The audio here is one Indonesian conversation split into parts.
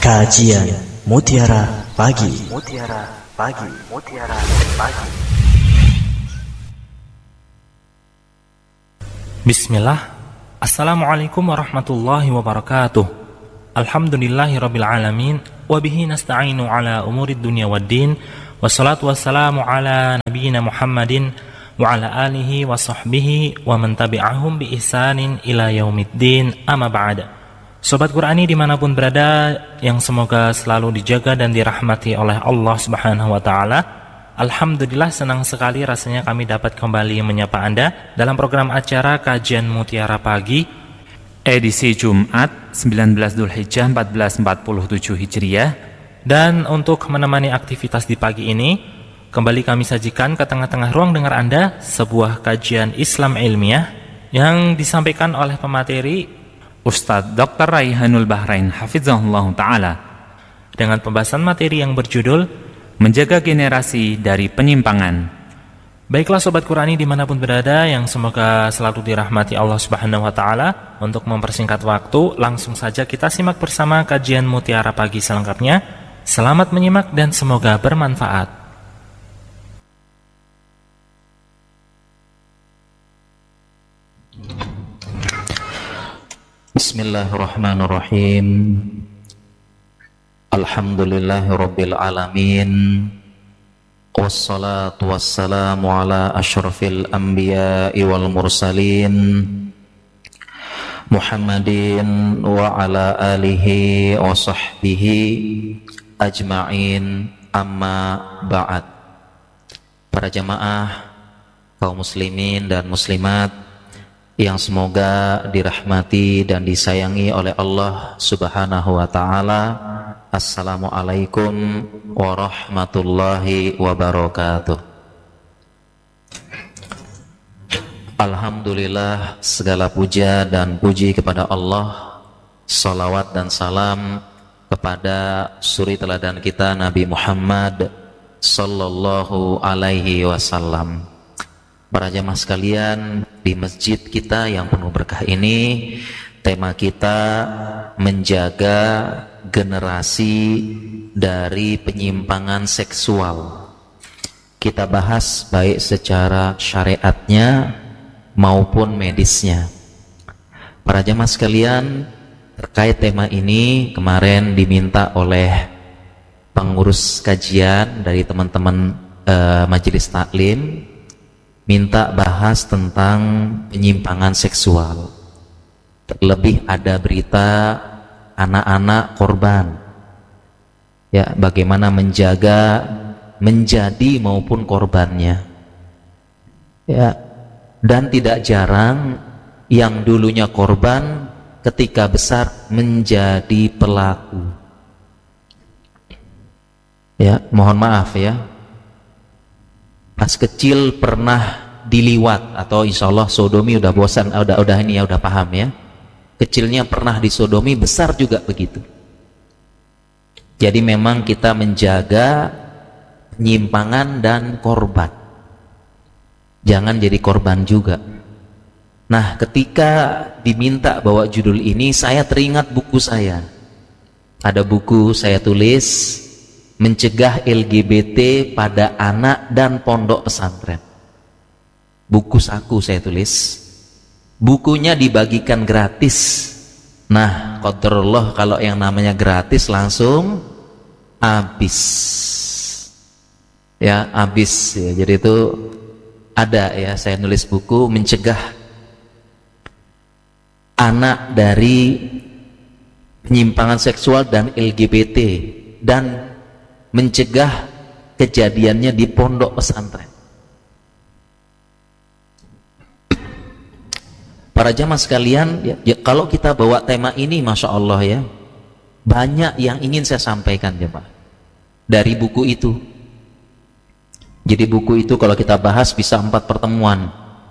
Kajian Mutiara Pagi. Bismillah. Assalamualaikum warahmatullahi wabarakatuh. Alhamdulillahirabbil alamin wa bihi nasta'inu ala umurid dunya waddin. Wassalatu wassalamu ala nabiyyina Muhammadin wa ala alihi wa sahbihi wa man tabi'ahum bi ihsanin ila yaumiddin. Amma ba'da. Sobat Qurani dimanapun berada, yang semoga selalu dijaga dan dirahmati oleh Allah Subhanahu wa ta'ala. Alhamdulillah, senang sekali rasanya kami dapat kembali menyapa Anda dalam program acara Kajian Mutiara Pagi edisi Jumat 19 Dzulhijjah 1447 Hijriah. Dan untuk menemani aktivitas di pagi ini, kembali kami sajikan ke tengah-tengah ruang dengar Anda sebuah kajian Islam ilmiah yang disampaikan oleh pemateri Ustadz Dr. Raihanul Bahrain Hafizahullah Ta'ala dengan pembahasan materi yang berjudul Menjaga Generasi dari Penyimpangan. Baiklah Sobat Qurani dimanapun berada, yang semoga selalu dirahmati Allah Subhanahu wa ta'ala. Untuk mempersingkat waktu, langsung saja kita simak bersama kajian Mutiara Pagi selengkapnya. Selamat menyimak dan semoga bermanfaat. Bismillahirrahmanirrahim. Alhamdulillahirabbil alamin. Wassalatu wassalamu ala asyrafil anbiya'i wal mursalin Muhammadin wa ala alihi wa sahbihi ajma'in, amma ba'd. Para jamaah kaum muslimin dan muslimat yang semoga dirahmati dan disayangi oleh Allah Subhanahu wa ta'ala. Assalamualaikum warahmatullahi wabarakatuh. Alhamdulillah, segala puja dan puji kepada Allah. Salawat dan salam kepada suri teladan kita Nabi Muhammad sallallahu alaihi wasallam. Para jamaah sekalian, di masjid kita yang penuh berkah ini, tema kita menjaga generasi dari penyimpangan seksual. Kita bahas baik secara syariatnya maupun medisnya. Para jamaah sekalian, terkait tema ini kemarin diminta oleh pengurus kajian dari teman-teman majelis taklim, minta bahas tentang penyimpangan seksual. Terlebih ada berita anak-anak korban, ya, bagaimana menjaga menjadi maupun korbannya, ya. Dan tidak jarang yang dulunya korban ketika besar menjadi pelaku, ya. Mohon maaf ya, pas kecil pernah diliwat, atau insya Allah sodomi udah bosan, udah ini ya, udah paham ya. Kecilnya pernah disodomi, besar juga begitu. Jadi memang kita menjaga penyimpangan dan korban, jangan jadi korban juga. Nah, ketika diminta bawa judul ini, saya teringat buku saya. Ada buku saya tulis, Mencegah LGBT pada Anak dan Pondok Pesantren. Buku saku saya tulis. Bukunya dibagikan gratis. Nah, qadarullah, kalau yang namanya gratis langsung habis. Ya, habis ya. Jadi itu ada ya, saya nulis buku Mencegah Anak dari Penyimpangan Seksual dan LGBT, dan mencegah kejadiannya di pondok pesantren. Para jamaah sekalian, ya, kalau kita bawa tema ini, Masya Allah ya, banyak yang ingin saya sampaikan jemaah dari buku itu. Jadi buku itu kalau kita bahas bisa 4 pertemuan.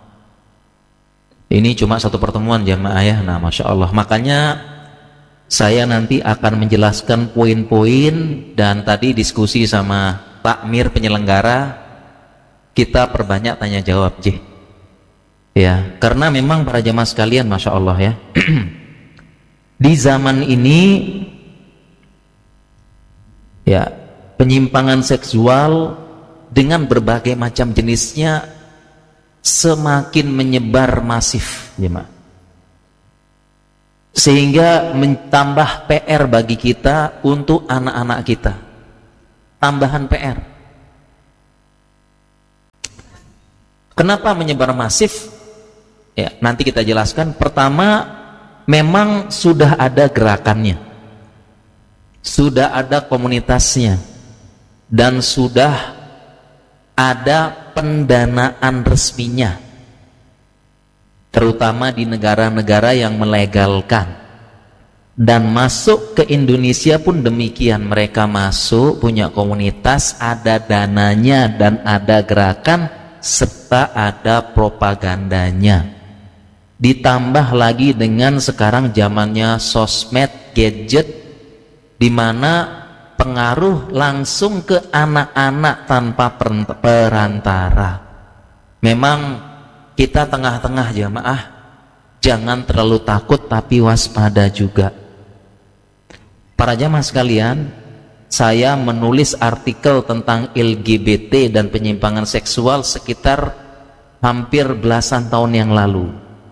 Ini cuma 1 pertemuan jemaah ya. Nah, Masya Allah, makanya saya nanti akan menjelaskan poin-poin, dan tadi diskusi sama takmir penyelenggara, kita perbanyak tanya jawab, ya, karena memang para jamaah sekalian, Masya Allah ya, di zaman ini Ya, penyimpangan seksual dengan berbagai macam jenisnya semakin menyebar masif, jemaah. Sehingga mentambah PR bagi kita untuk anak-anak kita. Tambahan PR. Kenapa menyebar masif? Ya, nanti kita jelaskan. Pertama, memang sudah ada gerakannya, sudah ada komunitasnya, dan sudah ada pendanaan resminya, terutama di negara-negara yang melegalkan. Dan masuk ke Indonesia pun demikian, mereka masuk punya komunitas, ada dananya dan ada gerakan serta ada propagandanya. Ditambah lagi dengan sekarang zamannya sosmed, gadget, di mana pengaruh langsung ke anak-anak tanpa perantara. Memang kita tengah-tengah jamaah, jangan terlalu takut tapi waspada juga. Para jamaah sekalian, saya menulis artikel tentang LGBT dan penyimpangan seksual sekitar hampir belasan tahun yang lalu.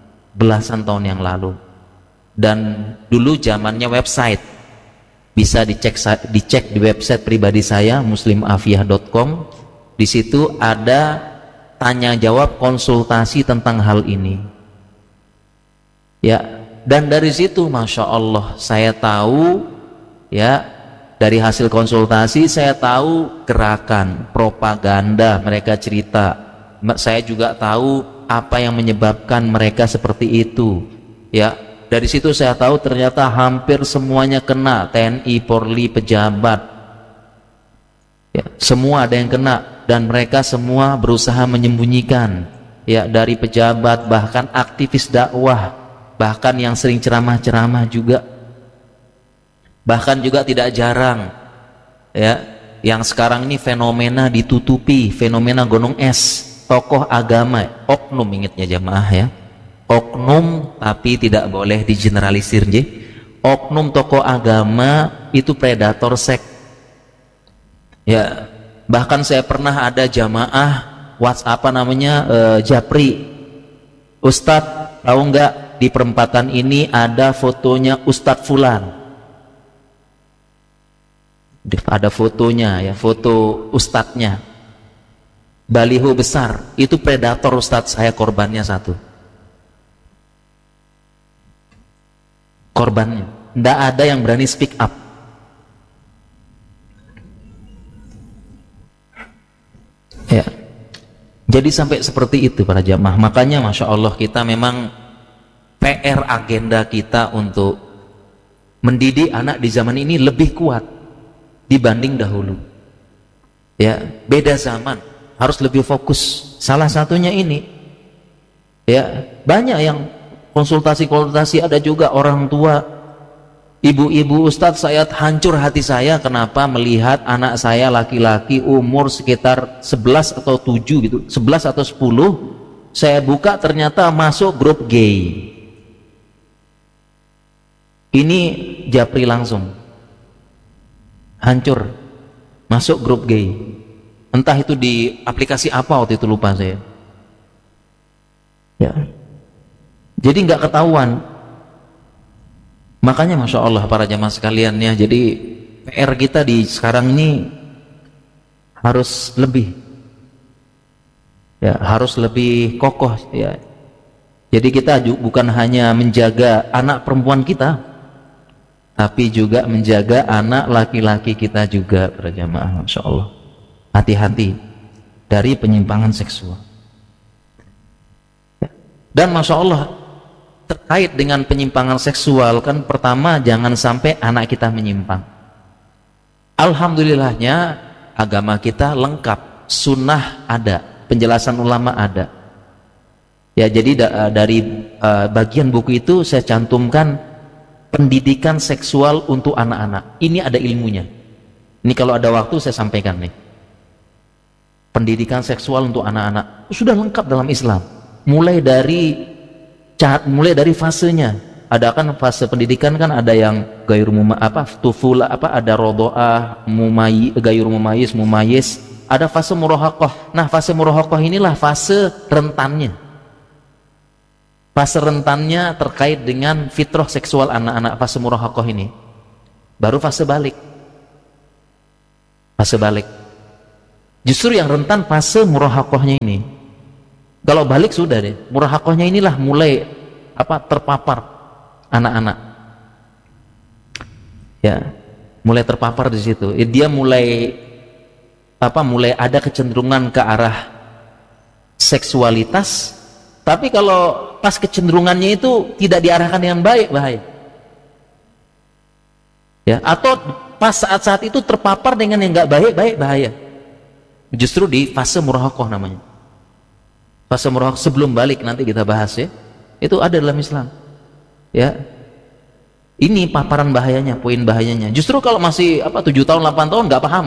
Dan dulu zamannya website, bisa dicek di website pribadi saya, muslimafiyah.com. Di situ ada tanya jawab konsultasi tentang hal ini. Ya, dan dari situ masya Allah saya tahu, ya, dari hasil konsultasi saya tahu gerakan propaganda mereka cerita. Saya juga tahu apa yang menyebabkan mereka seperti itu. Ya, dari situ saya tahu ternyata hampir semuanya kena, TNI, Polri, pejabat, ya, semua ada yang kena, dan mereka semua berusaha menyembunyikan, ya, dari pejabat, bahkan aktivis dakwah, bahkan yang sering ceramah-ceramah juga. Bahkan juga tidak jarang, ya, yang sekarang ini fenomena ditutupi, fenomena gunung es, tokoh agama, oknum, ingatnya jamaah ya, oknum, tapi tidak boleh digeneralisir, oknum tokoh agama itu predator seks. Ya, bahkan saya pernah ada jamaah WhatsApp Japri, Ustadz tahu nggak di perempatan ini ada fotonya Ustadz Fulan, ada fotonya, ya, foto ustadznya, baliho besar, itu predator ustadz saya, korbannya satu. Korbannya, tidak ada yang berani speak up. Ya, jadi sampai seperti itu para jamaah. Makanya masya Allah kita memang PR agenda kita untuk mendidik anak di zaman ini lebih kuat dibanding dahulu. Ya, beda zaman, harus lebih fokus. Salah satunya ini, ya, banyak yang konsultasi, ada juga orang tua, ibu-ibu, Ustadz, saya hancur hati saya, kenapa melihat anak saya laki-laki umur sekitar 11 atau 7 gitu, 11 atau 10, saya buka ternyata masuk grup gay. Ini Japri langsung hancur, masuk grup gay, entah itu di aplikasi apa waktu itu, lupa saya, ya, jadi nggak ketahuan. Makanya masya Allah para jamaah sekalian, ya, jadi PR kita di sekarang ini harus lebih, ya, harus lebih kokoh, ya. Jadi kita bukan hanya menjaga anak perempuan kita, tapi juga menjaga anak laki-laki kita juga para jamaah. Masya Allah, hati-hati dari penyimpangan seksual. Dan masya Allah, terkait dengan penyimpangan seksual, kan pertama jangan sampai anak kita menyimpang. Alhamdulillahnya agama kita lengkap, sunnah ada, penjelasan ulama ada. Ya, jadi dari bagian buku itu saya cantumkan pendidikan seksual untuk anak-anak. Ini ada ilmunya. Ini kalau ada waktu saya sampaikan nih. Pendidikan seksual untuk anak-anak sudah lengkap dalam Islam. Mulai dari fasenya, Ada kan fase pendidikan kan ada yang tufula ada rodoah, gayur mumayyiz, ada fase murahaqah. Nah, fase murahaqah inilah fase rentannya. Fase rentannya terkait dengan fitrah seksual anak-anak, fase murahaqah ini. Baru fase balik. Fase balik. Justru yang rentan fase murahaqahnya ini. Kalau balik sudah deh, murahaqahnya inilah mulai terpapar anak-anak, ya, mulai terpapar di situ. Dia mulai ada kecenderungan ke arah seksualitas. Tapi kalau pas kecenderungannya itu tidak diarahkan dengan baik, bahaya. Ya, atau pas saat-saat itu terpapar dengan yang nggak baik, bahaya. Justru di fase murahaqah namanya. Fase murahaqah sebelum balik, nanti kita bahas ya. Itu ada dalam Islam. Ya, ini paparan bahayanya, poin bahayanya. Justru kalau masih 7 tahun 8 tahun nggak paham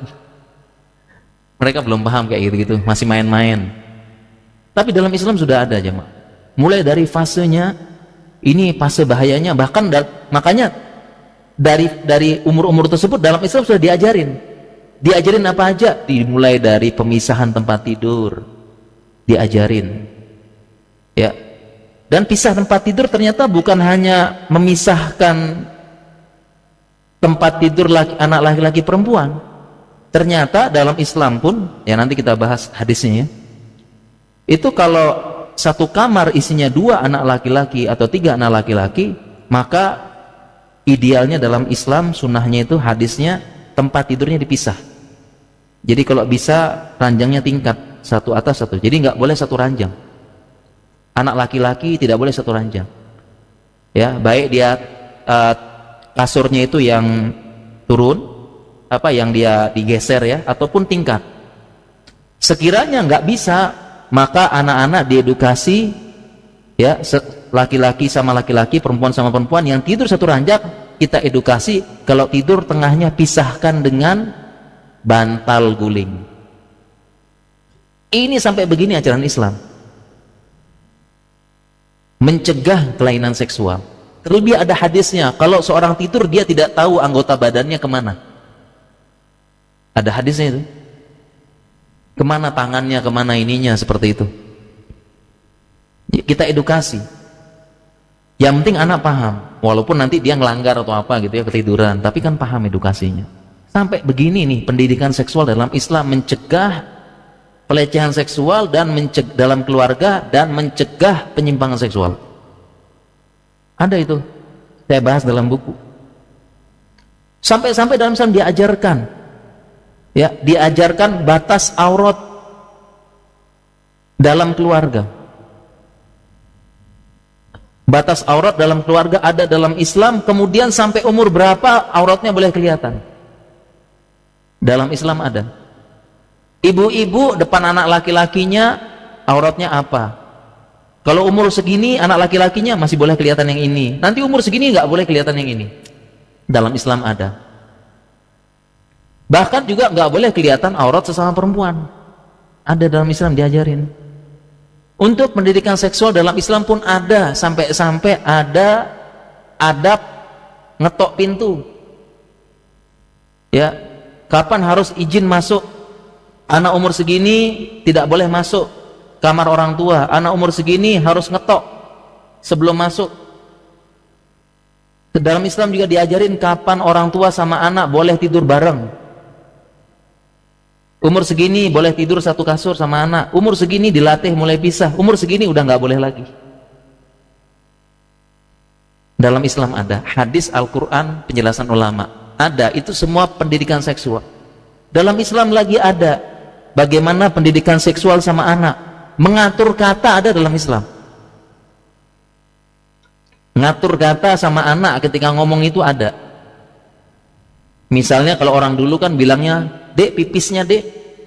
mereka belum paham kayak gitu, masih main-main. Tapi dalam Islam sudah ada jemaah. Mulai dari fasenya, ini fase bahayanya. Bahkan makanya dari umur-umur tersebut dalam Islam sudah diajarin apa aja. Dimulai dari pemisahan tempat tidur, diajarin, ya. Dan pisah tempat tidur ternyata bukan hanya memisahkan tempat tidur anak laki-laki perempuan. Ternyata dalam Islam pun, ya nanti kita bahas hadisnya ya, itu kalau satu kamar isinya 2 anak laki-laki atau 3 anak laki-laki, maka idealnya dalam Islam, sunnahnya itu hadisnya tempat tidurnya dipisah. Jadi kalau bisa ranjangnya tingkat, satu atas satu, jadi nggak boleh satu ranjang. Anak laki-laki tidak boleh satu ranjang, ya, baik dia kasurnya itu yang turun, yang dia digeser ya, ataupun tingkat. Sekiranya nggak bisa, maka anak-anak diedukasi, ya, laki-laki sama laki-laki, perempuan sama perempuan, yang tidur satu ranjang kita edukasi, kalau tidur tengahnya pisahkan dengan bantal guling. Ini sampai begini ajaran Islam. Mencegah kelainan seksual. Terlebih ada hadisnya, kalau seorang tidur dia tidak tahu anggota badannya kemana. Ada hadisnya itu. Kemana tangannya, kemana ininya, seperti itu. Kita edukasi. Yang penting anak paham, walaupun nanti dia ngelanggar atau apa gitu ya, ketiduran, tapi kan paham edukasinya. Sampai begini nih pendidikan seksual dalam Islam, mencegah pelecehan seksual dan dalam keluarga, dan mencegah penyimpangan seksual. Ada itu, saya bahas dalam buku. Sampai-sampai dalam Islam diajarkan, ya, diajarkan batas aurat dalam keluarga. Batas aurat dalam keluarga ada dalam Islam. Kemudian sampai umur berapa auratnya boleh kelihatan, dalam Islam ada. Ibu-ibu depan anak laki-lakinya auratnya apa? Kalau umur segini anak laki-lakinya masih boleh kelihatan yang ini, nanti umur segini nggak boleh kelihatan yang ini. Dalam Islam ada. Bahkan juga nggak boleh kelihatan aurat sesama perempuan. Ada dalam Islam, diajarin. Untuk pendidikan seksual dalam Islam pun ada, sampai-sampai ada adab ngetok pintu. Ya, kapan harus izin masuk? Anak umur segini tidak boleh masuk kamar orang tua. Anak umur segini harus ngetok sebelum masuk. Dalam Islam juga diajarin kapan orang tua sama anak boleh tidur bareng. Umur segini boleh tidur satu kasur sama anak. Umur segini dilatih mulai pisah. Umur segini udah nggak boleh lagi. Dalam Islam ada. Hadis Al-Quran, penjelasan ulama ada. Itu semua pendidikan seksual. Dalam Islam lagi ada bagaimana pendidikan seksual sama anak. Mengatur kata ada dalam Islam. Ngatur kata sama anak ketika ngomong itu ada. Misalnya kalau orang dulu kan bilangnya, "Dek, pipisnya, Dek."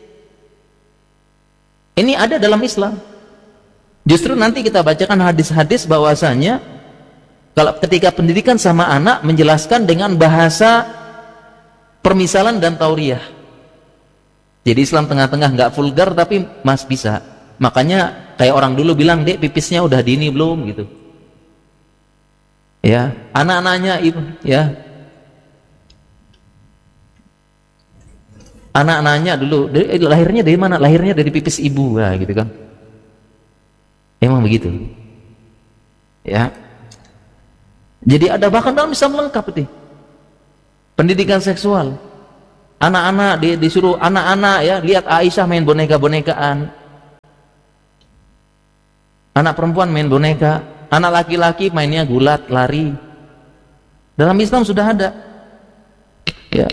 Ini ada dalam Islam. Justru nanti kita bacakan hadis-hadis bahwasanya kalau ketika pendidikan sama anak menjelaskan dengan bahasa permisalan dan tauriah. Jadi Islam tengah-tengah, nggak vulgar tapi mas bisa. Makanya kayak orang dulu bilang, "Dek, pipisnya udah dini belum?" gitu. Ya, anak-anaknya itu ya. Anak-anaknya dulu lahirnya dari mana? Lahirnya dari pipis ibu, lah gitu kan. Emang begitu. Ya. Jadi ada bahkan dalam Islam lengkap itu. Pendidikan seksual. Anak-anak disuruh anak-anak ya, lihat Aisyah main boneka-bonekaan. Anak perempuan main boneka, anak laki-laki mainnya gulat, lari. Dalam Islam sudah ada. Ya.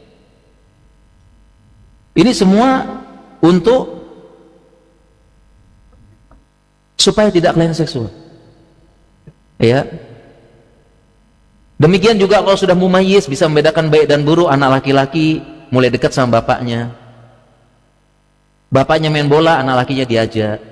Ini semua untuk supaya tidak kelainan seksual. Ya. Demikian juga kalau sudah mumayyiz, bisa membedakan baik dan buruk, anak laki-laki mulai dekat sama bapaknya. Bapaknya main bola, anak lakinya diajak.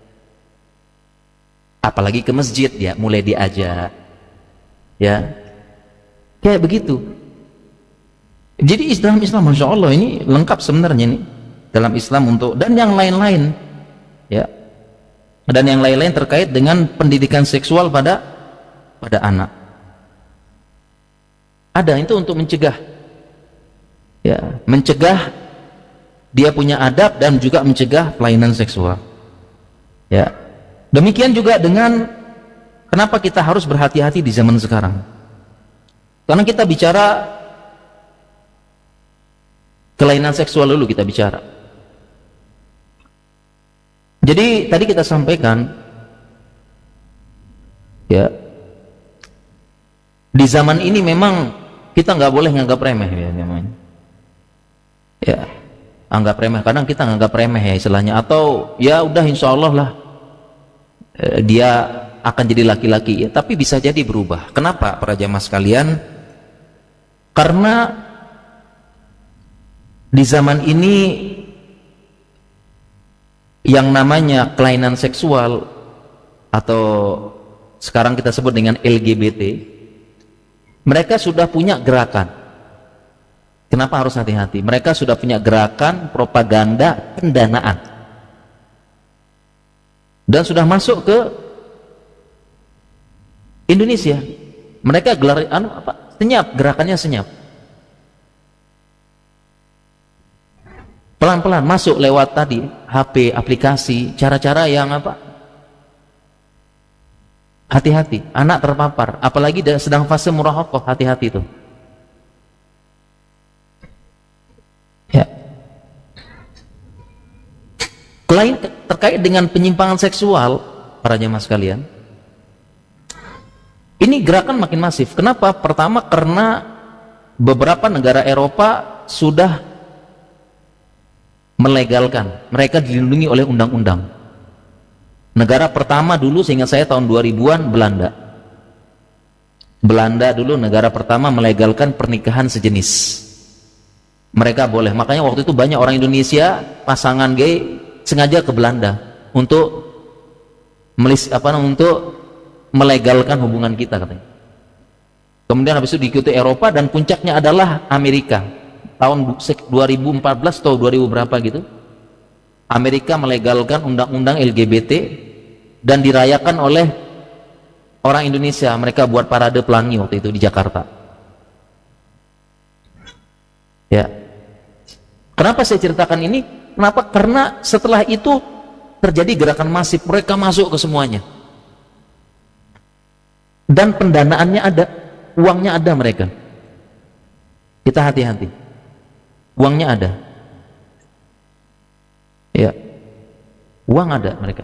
Apalagi ke masjid, ya mulai diajak. Ya. Kayak begitu. Jadi Islam, Masya Allah, ini lengkap sebenarnya nih dalam Islam untuk, dan yang lain-lain. Ya. Dan yang lain-lain terkait dengan pendidikan seksual pada anak. Ada itu untuk mencegah, ya, mencegah dia punya adab dan juga mencegah kelainan seksual. Ya, demikian juga dengan kenapa kita harus berhati-hati di zaman sekarang. Karena kita bicara kelainan seksual dulu, kita bicara. Jadi tadi kita sampaikan, ya, di zaman ini memang kita nggak boleh nganggap remeh ya namanya. Ya, anggap remeh. Kadang kita nganggap remeh ya istilahnya, atau ya udah insya Allah lah dia akan jadi laki-laki. Ya, tapi bisa jadi berubah. Kenapa para jamaah sekalian? Karena di zaman ini yang namanya kelainan seksual atau sekarang kita sebut dengan LGBT, mereka sudah punya gerakan. Kenapa harus hati-hati? Mereka sudah punya gerakan propaganda pendanaan dan sudah masuk ke Indonesia. Mereka gelar senyap, gerakannya senyap. Pelan-pelan masuk lewat tadi HP, aplikasi, cara-cara yang hati-hati, anak terpapar, apalagi sedang fase murahaqah, hati-hati itu. Ya. Terkait dengan penyimpangan seksual, para jemaah sekalian, ini gerakan makin masif. Kenapa? Pertama, karena beberapa negara Eropa sudah melegalkan, mereka dilindungi oleh undang-undang. Negara pertama dulu seingat saya tahun 2000-an Belanda. Belanda dulu negara pertama melegalkan pernikahan sejenis. Mereka boleh. Makanya waktu itu banyak orang Indonesia pasangan gay sengaja ke Belanda untuk melegalkan hubungan kita katanya. Kemudian habis itu diikuti Eropa dan puncaknya adalah Amerika. Tahun 2014 atau 2000 berapa gitu. Amerika melegalkan undang-undang LGBT dan dirayakan oleh orang Indonesia. Mereka buat parade pelangi waktu itu di Jakarta. Ya. Kenapa saya ceritakan ini? Kenapa? Karena setelah itu terjadi gerakan masif, mereka masuk ke semuanya. Dan pendanaannya ada, uangnya ada mereka. Kita hati-hati. Uangnya ada. Ya. Uang ada mereka.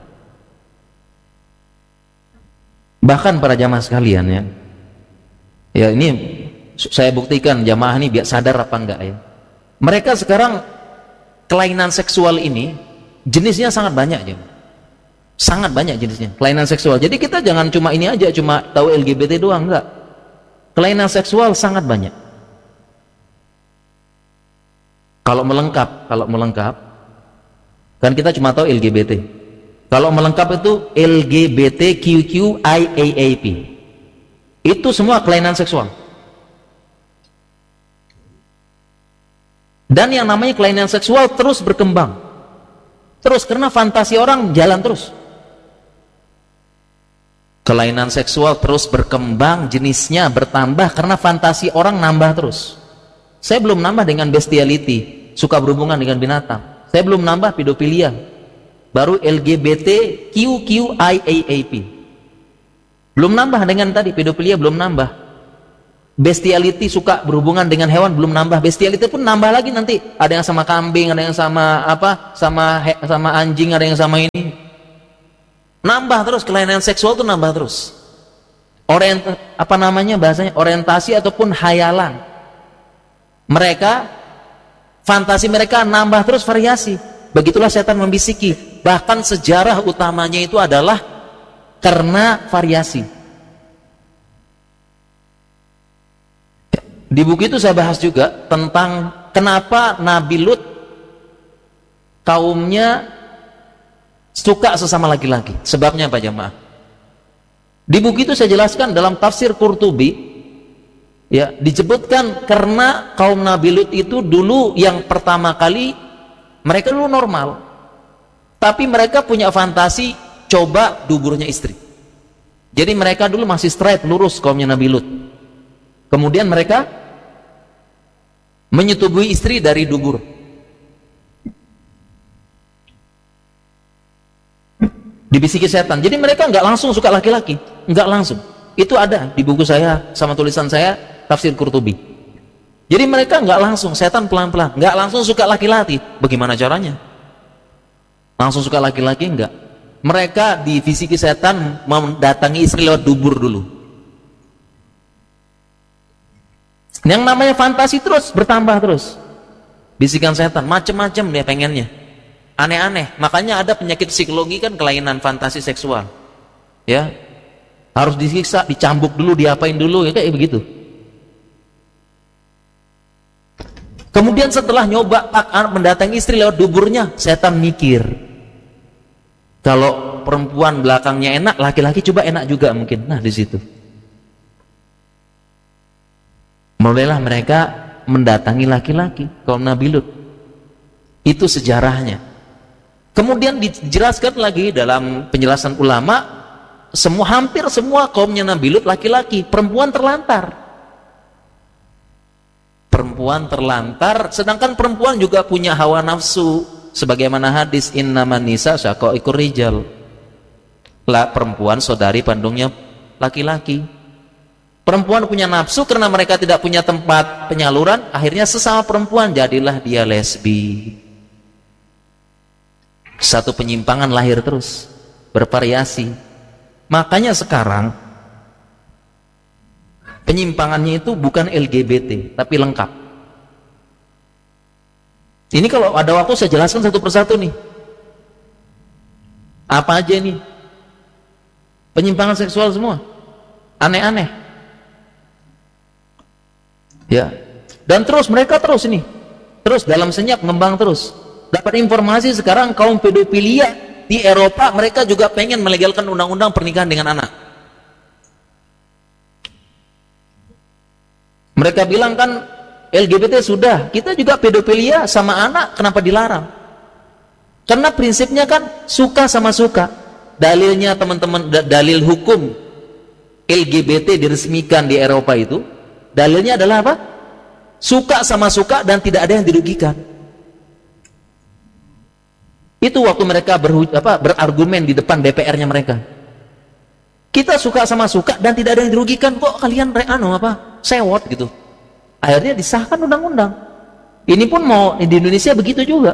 Bahkan para jamaah sekalian ya. Ya ini saya buktikan jamaah ini biar sadar apa enggak ya. Mereka sekarang kelainan seksual ini jenisnya sangat banyak ya. Sangat banyak jenisnya kelainan seksual. Jadi kita jangan cuma ini aja, cuma tahu LGBT doang, enggak. Kelainan seksual sangat banyak. Kalau melengkap kan kita cuma tahu LGBT. Kalau melengkap itu LGBTQIAAP. Itu semua kelainan seksual. Dan yang namanya kelainan seksual terus berkembang. Terus karena fantasi orang jalan terus. Kelainan seksual terus berkembang, jenisnya bertambah karena fantasi orang nambah terus. Saya belum nambah dengan bestiality, suka berhubungan dengan binatang. Saya belum nambah pedofilia. Baru LGBT QQIAAP. Belum nambah dengan tadi pedofilia, belum nambah. Bestiality, suka berhubungan dengan hewan, belum nambah. Bestiality pun nambah lagi nanti. Ada yang sama kambing, ada yang sama apa? Sama anjing, ada yang sama ini. Nambah terus, kelainan seksual itu nambah terus. Bahasanya orientasi ataupun hayalan. Mereka, fantasi mereka nambah terus, variasi. Begitulah setan membisiki. Bahkan sejarah utamanya itu adalah karena variasi. Di buku itu saya bahas juga tentang kenapa Nabi Lut kaumnya suka sesama laki-laki. Sebabnya apa jemaah? Di buku itu saya jelaskan dalam tafsir Qurtubi, ya, disebutkan karena kaum Nabi Lut itu dulu yang pertama kali mereka dulu normal, tapi mereka punya fantasi coba duburnya istri. Jadi mereka dulu masih straight, lurus kaumnya Nabi Lut. Kemudian mereka menyetubuhi istri dari dubur. Dibisiki setan. Jadi mereka nggak langsung suka laki-laki, nggak langsung. Itu ada di buku saya sama tulisan saya tafsir Qurtubi. Jadi mereka nggak langsung, setan pelan-pelan, nggak langsung suka laki-laki. Bagaimana caranya? Langsung suka laki-laki enggak? Mereka dibisiki setan mendatangi istri lewat dubur dulu. Yang namanya fantasi terus bertambah terus. Bisikan setan macam-macam dia pengennya. Aneh-aneh. Makanya ada penyakit psikologi kan, kelainan fantasi seksual. Ya. Harus disiksa, dicambuk dulu, diapain dulu, ya kayak begitu. Kemudian setelah nyoba mendatangi istri lewat duburnya, setan mikir. Kalau perempuan belakangnya enak, laki-laki coba enak juga mungkin. Nah, di situ. Mulailah mereka mendatangi laki-laki kaum Nabi Lut. Itu sejarahnya. Kemudian dijelaskan lagi dalam penjelasan ulama, hampir semua kaumnya Nabi Lut laki-laki, perempuan terlantar. Perempuan terlantar, sedangkan perempuan juga punya hawa nafsu, sebagaimana hadis innaman nisa syaqaiqur rijal. Perempuan saudari kandungnya laki-laki. Perempuan punya nafsu karena mereka tidak punya tempat penyaluran, akhirnya sesama perempuan jadilah dia lesbi. Satu penyimpangan lahir terus, bervariasi. Makanya sekarang penyimpangannya itu bukan LGBT, tapi lengkap. Ini kalau ada waktu saya jelaskan satu persatu nih. Apa aja nih? Penyimpangan seksual semua. Aneh-aneh. Ya. Dan terus mereka terus ini. Terus dalam senyap ngembang terus. Dapat informasi sekarang kaum pedofilia di Eropa mereka juga pengen melegalkan undang-undang pernikahan dengan anak. Mereka bilang kan LGBT sudah, kita juga pedofilia sama anak, kenapa dilarang? Karena prinsipnya kan suka sama suka. Dalilnya teman-teman, dalil hukum LGBT diresmikan di Eropa itu, dalilnya adalah apa? Suka sama suka dan tidak ada yang dirugikan. Itu waktu mereka berargumen di depan DPR-nya mereka. Kita suka sama suka dan tidak ada yang dirugikan, kok kalian sewot gitu. Akhirnya disahkan undang-undang. Ini pun mau di Indonesia begitu juga.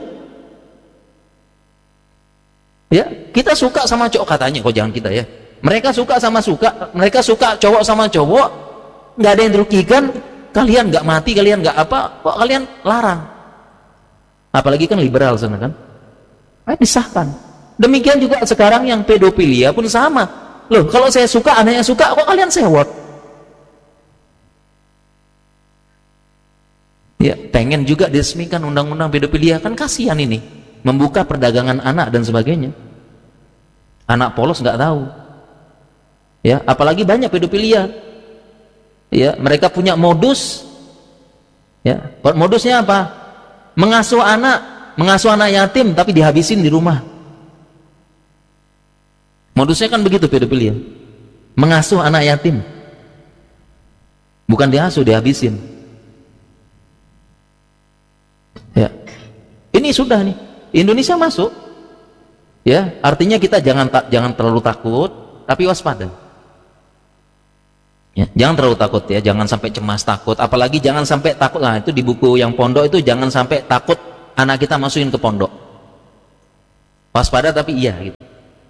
Ya, kita suka sama cowok katanya, kok jangan kita ya. Mereka suka sama suka, mereka suka cowok sama cowok, nggak ada yang dirugikan. Kalian nggak mati, kalian nggak apa, kok kalian larang? Apalagi kan liberal sana kan. Disahkan. Demikian juga sekarang yang pedofilia pun sama. Loh, kalau saya suka, anaknya suka, kok kalian sewot? Ya, pengen juga diresmikan undang-undang pedofilia, kan kasihan ini, membuka perdagangan anak dan sebagainya. Anak polos nggak tahu. Ya, apalagi banyak pedofilia. Ya, mereka punya modus. Ya, modusnya apa? Mengasuh anak yatim tapi dihabisin di rumah. Modusnya kan begitu pedofilia. Mengasuh anak yatim. Bukan diasuh, dihabisin. Ya. Ini sudah nih. Indonesia masuk. Ya, artinya kita jangan terlalu takut, tapi waspada. Ya, jangan terlalu takut ya, jangan sampai cemas takut, apalagi jangan sampai takut. Nah, itu di buku yang pondok itu jangan sampai takut anak kita masukin ke pondok. Waspada tapi iya gitu.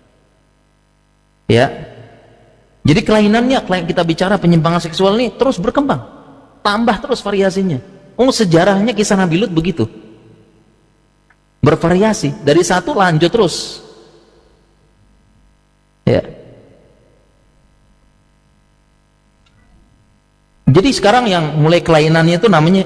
Ya. Jadi kelainannya, kita bicara penyimpangan seksual ini terus berkembang. Tambah terus variasinya. Sejarahnya kisah Nabi Lut begitu. Bervariasi, dari satu lanjut terus. Ya. Jadi sekarang yang mulai kelainannya itu namanya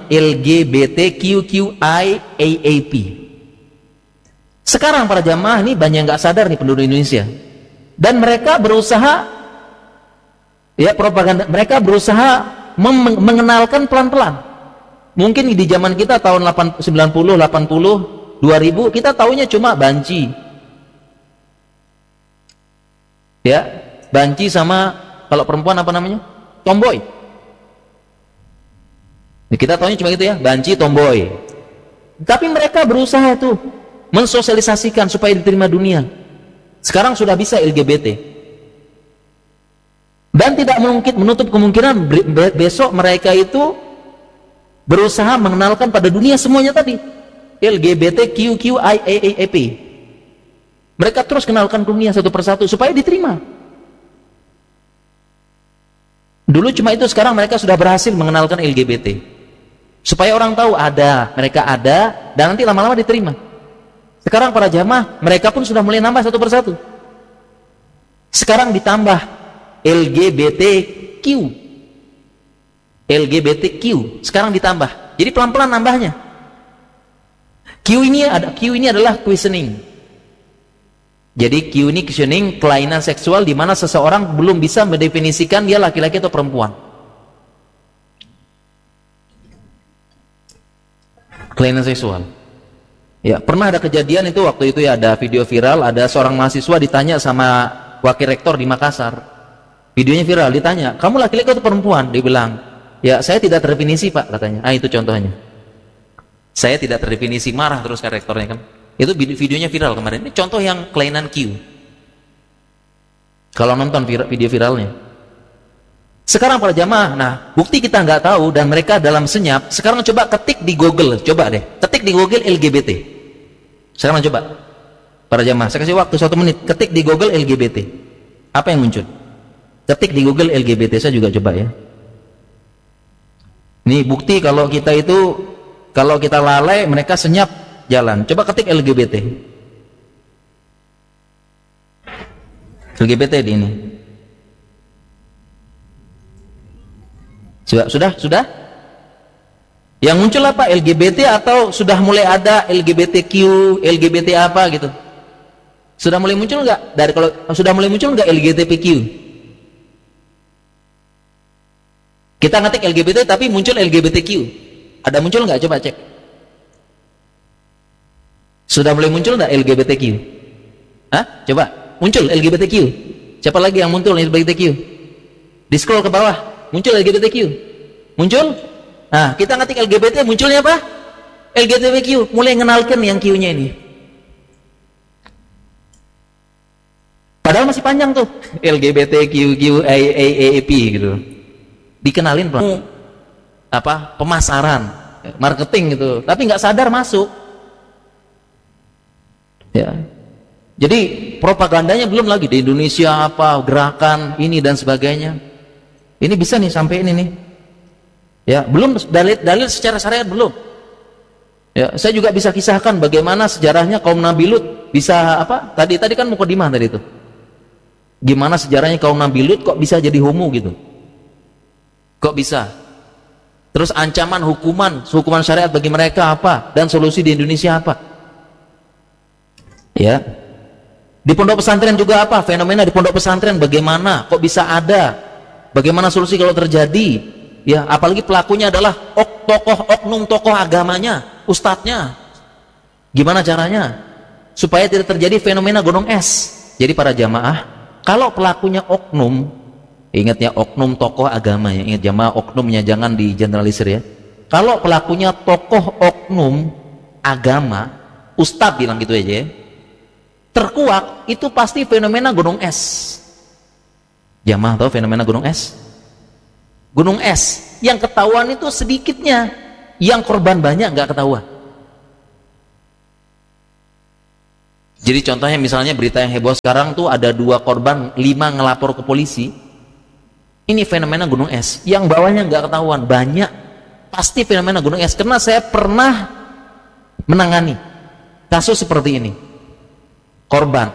LGBTQIAAP. Sekarang para jamaah ini banyak yang nggak sadar nih penduduk Indonesia, dan mereka berusaha, ya propaganda, mereka berusaha mengenalkan pelan-pelan. Mungkin di zaman kita tahun 90, 80, 2000 kita taunya cuma banci, ya banci sama kalau perempuan apa namanya, tomboy. Kita tahunya cuma gitu ya, banci, tomboy. Tapi mereka berusaha tuh mensosialisasikan supaya diterima dunia. Sekarang sudah bisa LGBT. Dan tidak menutup kemungkinan besok mereka itu berusaha mengenalkan pada dunia semuanya tadi. LGBTQIAAP. Mereka terus kenalkan dunia satu persatu supaya diterima. Dulu cuma itu, sekarang mereka sudah berhasil mengenalkan LGBT. Supaya orang tahu mereka ada, dan nanti lama-lama diterima. Sekarang para jamaah, mereka pun sudah mulai nambah satu persatu. Sekarang ditambah LGBTQ. LGBTQ sekarang ditambah. Jadi pelan-pelan nambahnya. Q ini adalah questioning. Jadi Q ini questioning, kelainan seksual di mana seseorang belum bisa mendefinisikan dia laki-laki atau perempuan. Kelainan seksual. Ya, pernah ada kejadian itu, waktu itu ya ada video viral, ada seorang mahasiswa ditanya sama wakil rektor di Makassar. Videonya viral, ditanya, "Kamu laki-laki atau perempuan?" Dia bilang, "Ya, saya tidak terdefinisi, Pak," katanya. Itu contohnya. Saya tidak terdefinisi, marah terus ke rektornya kan. Itu videonya viral kemarin. Ini contoh yang kelainan Q. Kalau nonton video viralnya. Sekarang para jamaah, nah bukti kita nggak tahu dan mereka dalam senyap. Sekarang coba ketik di Google, coba deh, ketik di Google LGBT. Sekarang coba, para jamaah, saya kasih waktu 1 menit, ketik di Google LGBT. Apa yang muncul? Ketik di Google LGBT, saya juga coba ya. Ini bukti kalau kita lalai, mereka senyap jalan. Coba ketik LGBT. LGBT di ini. Sudah? Yang muncul apa? LGBT atau sudah mulai ada LGBTQ, LGBT apa gitu? Sudah mulai muncul nggak? Kalau sudah mulai muncul nggak LGBTQ? Kita ngetik LGBT tapi muncul LGBTQ. Ada muncul nggak? Coba cek. Sudah mulai muncul nggak LGBTQ? Hah? Coba muncul LGBTQ. Siapa lagi yang muncul LGBTQ? Di scroll ke bawah. Muncul LGBTQ, muncul. Nah, kita ngetik LGBT, munculnya apa? LGBTQ, mulai ngenalkan yang Q-nya ini. Padahal masih panjang tuh, LGBTQIAAP gitu. Dikenalin pemasaran, marketing gitu, tapi nggak sadar masuk. Ya. Jadi propagandanya belum lagi di Indonesia gerakan ini dan sebagainya. Ini bisa nih sampai ini nih. Ya, belum dalil secara syariat belum. Ya, saya juga bisa kisahkan bagaimana sejarahnya kaum Nabi Lut bisa Tadi kan mukadimah tadi itu. Gimana sejarahnya kaum Nabi Lut kok bisa jadi homo gitu? Kok bisa? Terus ancaman hukuman syariat bagi mereka apa, dan solusi di Indonesia apa? Ya. Di pondok pesantren juga apa? Fenomena di pondok pesantren bagaimana? Kok bisa ada? Bagaimana solusi kalau terjadi? Ya, apalagi pelakunya adalah oknum tokoh agamanya, ustadznya. Gimana caranya supaya tidak terjadi fenomena gunung es? Jadi para jamaah, kalau pelakunya oknum, Ingat ya, oknum tokoh agama ya. Ingat jamaah, oknumnya jangan digeneralisir ya. Kalau pelakunya tokoh oknum agama, ustadz bilang gitu aja ya, terkuak, itu pasti fenomena gunung es. Jamaah tahu fenomena gunung es? Gunung es yang ketahuan itu sedikitnya, yang korban banyak nggak ketahuan. Jadi contohnya misalnya berita yang heboh sekarang tuh ada 2 korban, 5 ngelapor ke polisi. Ini fenomena gunung es, yang bawahnya nggak ketahuan, banyak. Pasti fenomena gunung es, karena saya pernah menangani kasus seperti ini. Korban.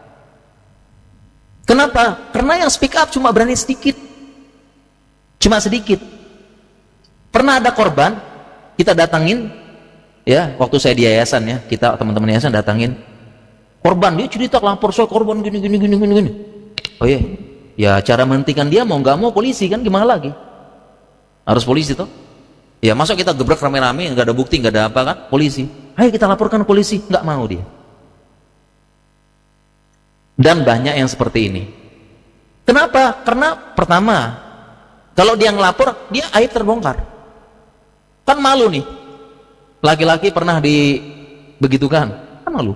Kenapa? Karena yang speak up cuma berani sedikit. Cuma sedikit. Pernah ada korban, kita datangin, ya, waktu saya di yayasan ya, kita teman-teman yayasan datangin korban, dia cerita lapor soal korban gini. Oh iya, ya cara menghentikan dia mau nggak mau polisi kan, gimana lagi? Harus polisi toh. Ya masuk kita gebrak rame-rame, nggak ada bukti, nggak ada apa kan? Polisi. Ayo kita laporkan polisi, nggak mau dia. Dan banyak yang seperti ini. Kenapa? Karena pertama, kalau dia ngelapor, dia aib terbongkar. Kan malu nih. Laki-laki pernah dibegitukan, kan malu.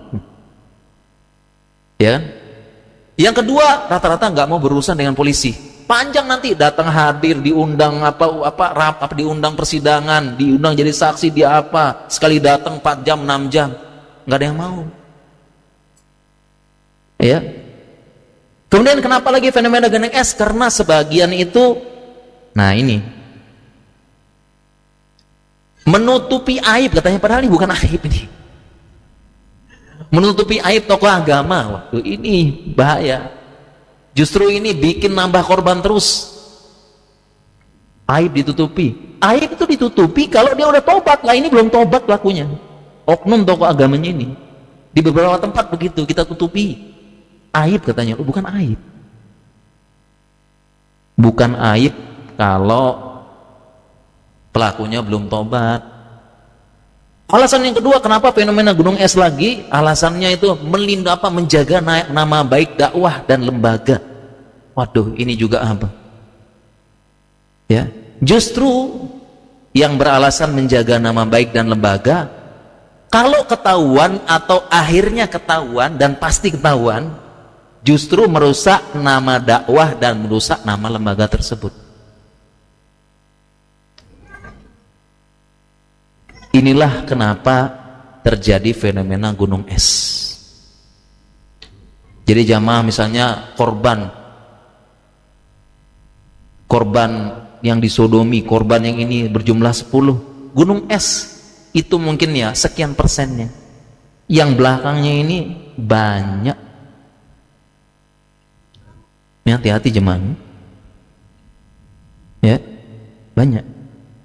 Ya. Yang kedua, rata-rata nggak mau berurusan dengan polisi. Panjang nanti datang hadir, diundang diundang persidangan, diundang jadi saksi, dia apa? Sekali datang 4 jam, 6 jam. Nggak ada yang mau. Ya. Kemudian kenapa lagi fenomena gunung es? Karena sebagian itu, nah ini, menutupi aib katanya, padahal ini bukan aib ini. Menutupi aib tokoh agama, waktu ini bahaya. Justru ini bikin nambah korban terus. Aib ditutupi. Aib itu ditutupi kalau dia udah tobat. Lah ini belum tobat pelakunya. Oknum tokoh agamanya ini. Di beberapa tempat begitu kita tutupi. Aib katanya, oh, bukan aib. Bukan aib kalau pelakunya belum tobat. Alasan yang kedua kenapa fenomena gunung es lagi, alasannya itu menjaga nama baik dakwah dan lembaga. Waduh, ini juga apa? Ya, justru yang beralasan menjaga nama baik dan lembaga, kalau ketahuan atau akhirnya ketahuan dan pasti ketahuan, justru merusak nama dakwah dan merusak nama lembaga tersebut. Inilah kenapa terjadi fenomena gunung es. Jadi jamaah misalnya korban yang disodomi, korban yang ini berjumlah 10, gunung es itu mungkin ya sekian persennya. Yang belakangnya ini banyak. Ya, hati-hati jemaah. Ya, banyak.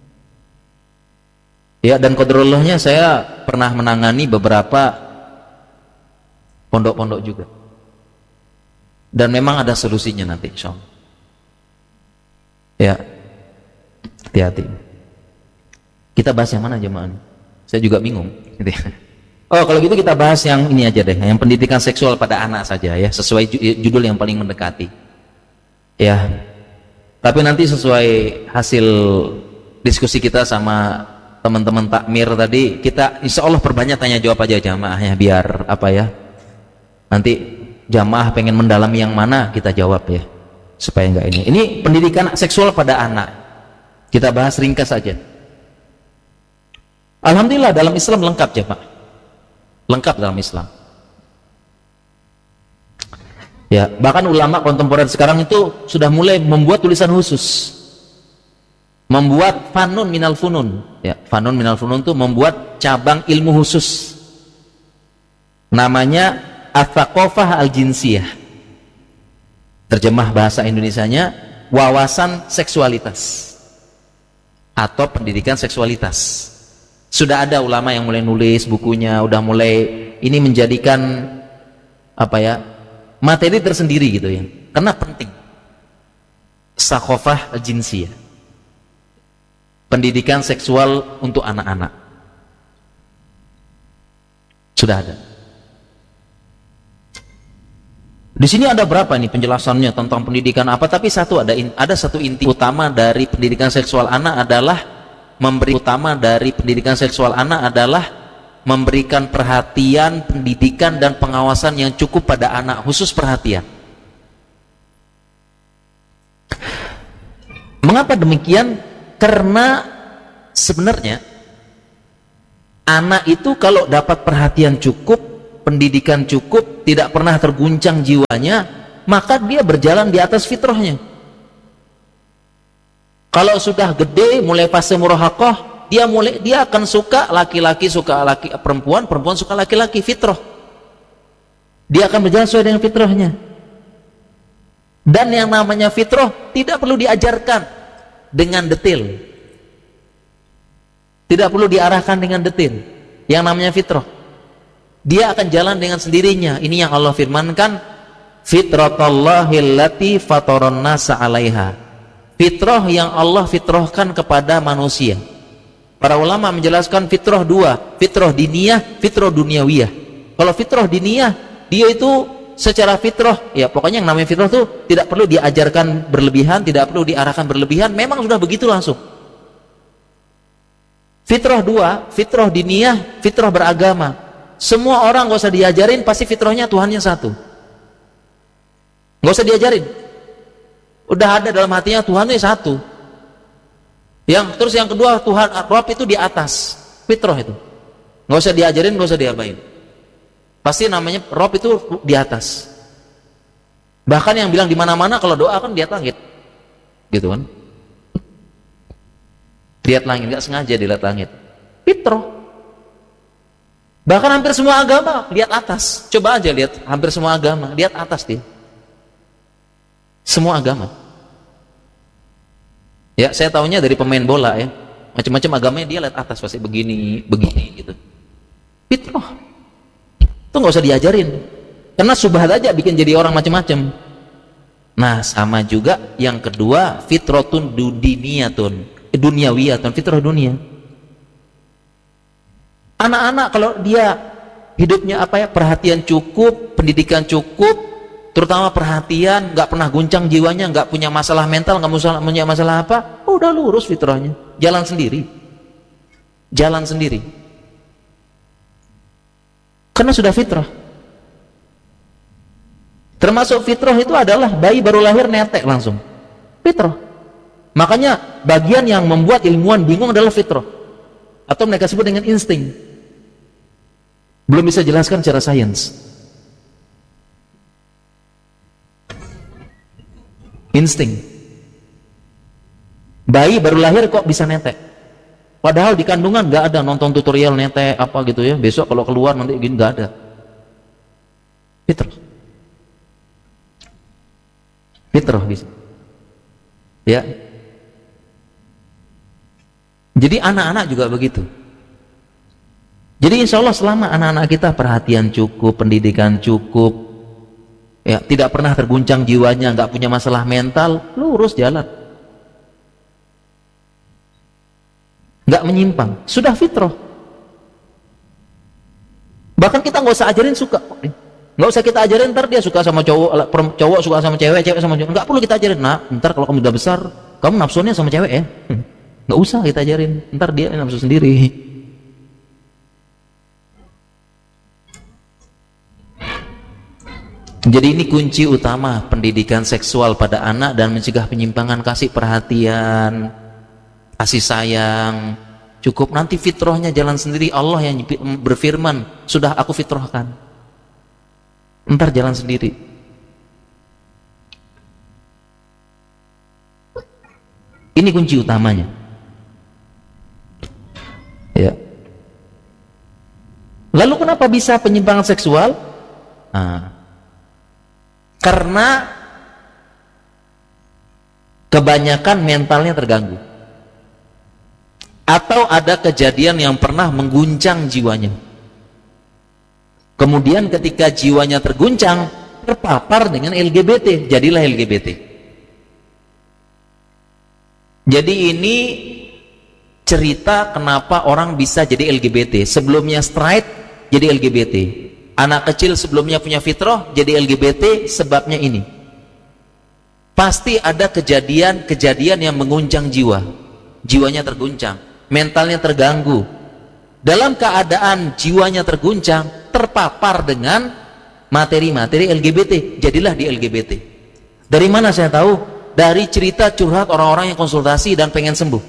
Ya, dan qadrallahnya saya pernah menangani beberapa pondok-pondok juga. Dan memang ada solusinya nanti insyaallah. Ya. Hati-hati. Kita bahas yang mana jemaah? Saya juga bingung gitu ya. Oh, kalau gitu kita bahas yang ini aja deh, yang pendidikan seksual pada anak saja ya, sesuai judul yang paling mendekati. Ya. Tapi nanti sesuai hasil diskusi kita sama teman-teman takmir tadi, kita insya Allah perbanyak tanya jawab aja jamaahnya, biar apa ya, nanti jamaah pengen mendalami yang mana kita jawab ya, supaya enggak ini pendidikan seksual pada anak kita bahas ringkas saja. Alhamdulillah dalam Islam lengkap jamaah, lengkap dalam Islam ya. Bahkan ulama kontemporer sekarang itu sudah mulai membuat tulisan khusus, membuat fanun minal funun ya. Fanun minal funun itu membuat cabang ilmu khusus, namanya Ats-Tsaqafah Al-Jinsiyah, terjemah bahasa Indonesianya wawasan seksualitas atau pendidikan seksualitas. Sudah ada ulama yang mulai nulis bukunya, udah mulai ini menjadikan apa ya, materi tersendiri gitu ya, karena penting. Tsaqafah Al-Jinsiyah, pendidikan seksual untuk anak-anak, sudah ada. Di sini ada berapa nih penjelasannya tentang pendidikan apa, tapi ada satu inti utama dari pendidikan seksual anak adalah memberikan perhatian, pendidikan dan pengawasan yang cukup pada anak, khusus perhatian. Mengapa demikian? Karena sebenarnya anak itu kalau dapat perhatian cukup, pendidikan cukup, tidak pernah terguncang jiwanya, maka dia berjalan di atas fitrahnya. Kalau sudah gede, mulai fase murahaqah, dia akan suka laki-laki, suka perempuan, perempuan suka laki-laki, fitrah. Dia akan berjalan sesuai dengan fitrahnya. Dan yang namanya fitrah tidak perlu diajarkan dengan detail, tidak perlu diarahkan dengan detail. Yang namanya fitrah, dia akan jalan dengan sendirinya. Ini yang Allah firmankan, fitratallahi allati fataran nasa 'alaiha. Fitrah yang Allah fitrahkan kepada manusia. Para ulama menjelaskan fitrah dua, fitrah diniyah, fitrah duniawiyah. Kalau fitrah diniyah, dia itu secara fitrah, ya pokoknya yang namanya fitrah itu tidak perlu diajarkan berlebihan, tidak perlu diarahkan berlebihan, memang sudah begitu langsung. Fitrah dua, fitrah diniyah, fitrah beragama. Semua orang gak usah diajarin, pasti fitrahnya Tuhannya satu, gak usah diajarin, udah ada dalam hatinya Tuhannya satu. Terus yang kedua, Tuhan Rabb itu di atas, fitrah itu gak usah diajarin, gak usah diapain, pasti namanya Rabb itu di atas. Bahkan yang bilang di mana-mana kalau doa kan lihat langit, gitu kan? Lihat langit, nggak sengaja dilihat langit, fitrah. Bahkan hampir semua agama lihat atas. Coba aja lihat hampir semua agama lihat atas dia. Semua agama. Ya, saya tahunya dari pemain bola ya. Macam-macam agamanya dia lihat atas, pasti begini gitu. Fitrah. Itu nggak usah diajarin, karena subhat aja bikin jadi orang macam-macam. Nah, sama juga yang kedua, fitratun duniawiyatun, fitrah dunia. Anak-anak kalau dia hidupnya perhatian cukup, pendidikan cukup, terutama perhatian, nggak pernah guncang jiwanya, nggak punya masalah mental, nggak punya masalah apa, udah lurus fitrahnya, jalan sendiri, karena sudah fitrah. Termasuk fitrah itu adalah bayi baru lahir netek langsung, fitrah. Makanya bagian yang membuat ilmuwan bingung adalah fitrah, atau mereka sebut dengan insting. Belum bisa jelaskan secara sains. Insting. Bayi baru lahir kok bisa netek, padahal di kandungan nggak ada nonton tutorial netek apa gitu ya, besok kalau keluar nanti gini, nggak ada. Fitrah bisa ya. Jadi anak-anak juga begitu. Jadi insya Allah selama anak-anak kita perhatian cukup, pendidikan cukup, ya tidak pernah terguncang jiwanya, nggak punya masalah mental, lurus jalan, nggak menyimpang, sudah fitrah. Bahkan kita nggak usah ajarin suka, nggak usah kita ajarin ntar dia suka sama cowok suka sama cewek, cewek sama cowok, nggak perlu kita ajarin. Nah, ntar kalau kamu udah besar, kamu nafsunya sama cewek ya, nggak usah kita ajarin, ntar dia nafsu sendiri. Jadi ini kunci utama pendidikan seksual pada anak dan mencegah penyimpangan. Kasih perhatian, kasih sayang, cukup, nanti fitrahnya jalan sendiri. Allah yang berfirman, sudah aku fitrahkan, ntar jalan sendiri. Ini kunci utamanya ya. Lalu kenapa bisa penyimpangan seksual? Karena kebanyakan mentalnya terganggu, atau ada kejadian yang pernah mengguncang jiwanya. Kemudian ketika jiwanya terguncang, terpapar dengan LGBT, jadilah LGBT. Jadi ini cerita kenapa orang bisa jadi LGBT. Sebelumnya straight jadi LGBT, Anak kecil sebelumnya punya fitrah, jadi LGBT, sebabnya ini. Pasti ada kejadian-kejadian yang menguncang jiwa. Jiwanya terguncang, mentalnya terganggu. Dalam keadaan jiwanya terguncang, terpapar dengan materi-materi LGBT, jadilah di LGBT. Dari mana saya tahu? Dari cerita curhat orang-orang yang konsultasi dan pengen sembuh.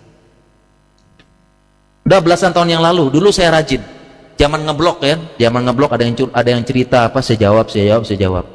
Udah belasan tahun yang lalu, dulu saya rajin. Zaman ngeblok ya, zaman ngeblok ada yang cerita apa, saya jawab.